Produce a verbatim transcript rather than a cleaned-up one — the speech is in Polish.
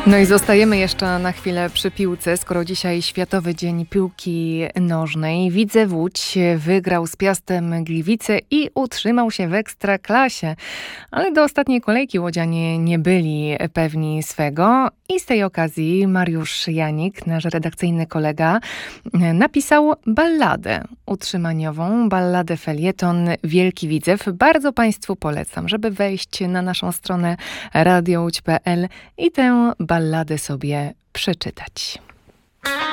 No i zostajemy jeszcze na chwilę przy piłce, skoro dzisiaj Światowy Dzień Piłki Nożnej. Widzew Łódź wygrał z Piastem Gliwice i utrzymał się w Ekstraklasie. Ale do ostatniej kolejki łodzianie nie byli pewni swego i z tej okazji Mariusz Janik, nasz redakcyjny kolega, napisał balladę utrzymaniową, balladę felieton Wielki Widzew. Bardzo Państwu polecam, żeby wejść na naszą stronę radio łódź kropka pe el i tę balladę sobie przeczytać.